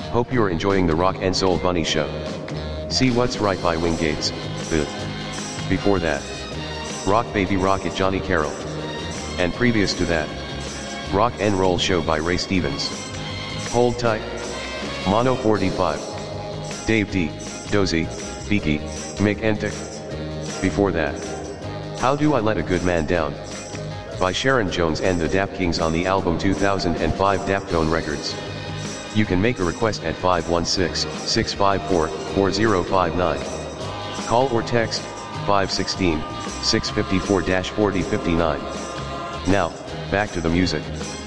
Hope you're enjoying the Rock and Soul Bunny Show. See What's Right by Wingates, before that, Rock Baby Rocket Johnny Carroll. And previous to that, Rock and Roll Show by Ray Stevens. Hold tight. Mono 45. Dave D, Dozy, Beaky, Mick Entic. Before that, How Do I Let a Good Man Down? By Sharon Jones and the Dap Kings on the album 2005 Daptone Records. You can make a request at 516-654-4059. Call or text 516-654-4059. Now, back to the music.